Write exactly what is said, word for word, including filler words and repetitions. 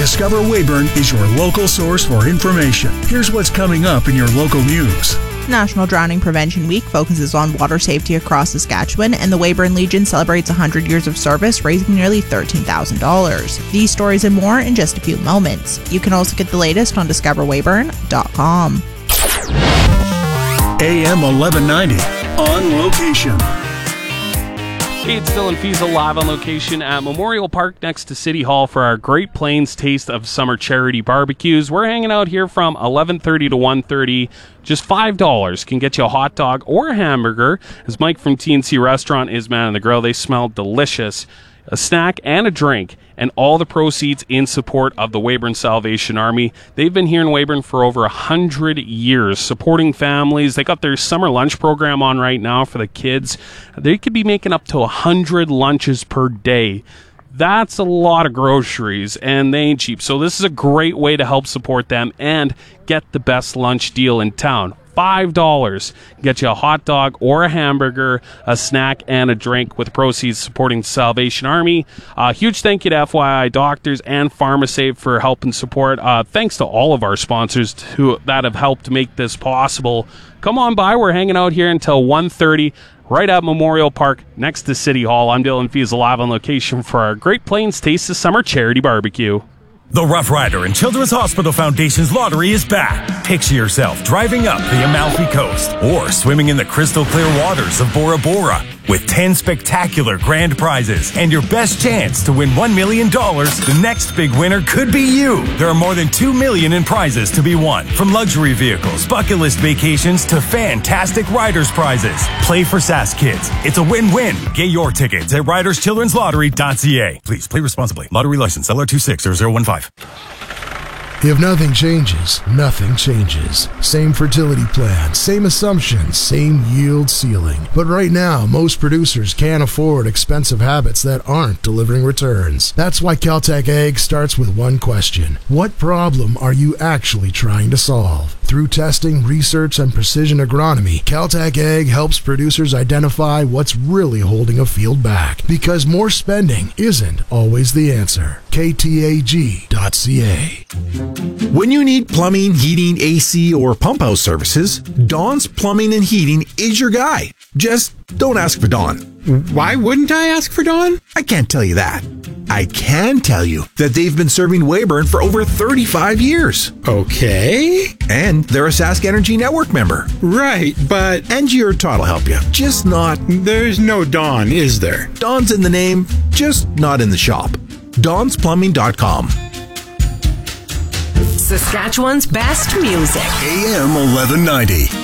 Discover Weyburn is your local source for information. Here's what's coming up in your local news. National Drowning Prevention Week focuses on water safety across Saskatchewan, and the Weyburn Legion celebrates one hundred years of service, raising nearly thirteen thousand dollars. These stories and more in just a few moments. You can also get the latest on discover weyburn dot com. A M eleven ninety, on location. Hey, it's Dylan Fiesel live on location at Memorial Park next to City Hall for our Great Plains Taste of Summer charity barbecues. We're hanging out here from eleven thirty to one thirty. Just five dollars can get you a hot dog or a hamburger. As Mike from T N C Restaurant is man on the grill, they smell delicious. A snack and a drink, and all the proceeds in support of the Weyburn Salvation Army. They've been here in Weyburn for over one hundred years, supporting families. They got their summer lunch program on right now for the kids. They could be making up to one hundred lunches per day. That's a lot of groceries, and they ain't cheap. So this is a great way to help support them and get the best lunch deal in town. five dollars. Get you a hot dog or a hamburger, a snack, and a drink, with proceeds supporting Salvation Army. Uh, huge thank you to F Y I Doctors and PharmaSave for help and support. Uh, thanks to all of our sponsors who, that have helped make this possible. Come on by. We're hanging out here until one thirty right at Memorial Park next to City Hall. I'm Dylan Fiesel live on location for our Great Plains Taste of Summer charity barbecue. The Rough Rider and Children's Hospital Foundation's lottery is back. Picture yourself driving up the Amalfi Coast or swimming in the crystal clear waters of Bora Bora with ten spectacular grand prizes and your best chance to win one million dollars. The next big winner could be you. There are more than two million dollars in prizes to be won, from luxury vehicles, bucket list vacations, to fantastic riders prizes. Play for Sask Kids. It's a win-win. Get your tickets at riders children's lottery dot c a. Please play responsibly. Lottery license L R two six zero zero one five. If nothing changes, nothing changes. Same fertility plan, same assumptions, same yield ceiling. But right now, most producers can't afford expensive habits that aren't delivering returns. That's why Caltech Ag starts with one question. What problem are you actually trying to solve? Through testing, research, and precision agronomy, Caltech Ag helps producers identify what's really holding a field back. Because more spending isn't always the answer. K T A G dot C A. When you need plumbing, heating, A C, or pump house services, Don's Plumbing and Heating is your guy. Just don't ask for Don. Why wouldn't I ask for Don? I can't tell you that. I can tell you that they've been serving Weyburn for over thirty-five years. Okay. And they're a Sask Energy Network member. Right, but... Angie or Todd will help you. Just not... There's no Don, is there? Don's in the name, just not in the shop. dons plumbing dot com. Saskatchewan's best music. A M eleven ninety.